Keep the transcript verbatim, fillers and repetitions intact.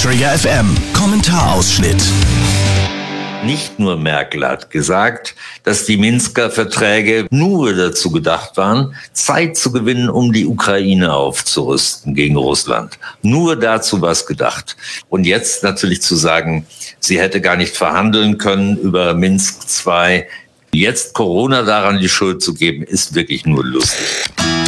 Träger F M. Kommentarausschnitt. Nicht nur Merkel hat gesagt, dass die Minsker Verträge nur dazu gedacht waren, Zeit zu gewinnen, um die Ukraine aufzurüsten gegen Russland. Nur dazu was gedacht. Und jetzt natürlich zu sagen, sie hätte gar nicht verhandeln können über Minsk zwei. Jetzt Corona daran die Schuld zu geben, ist wirklich nur lustig.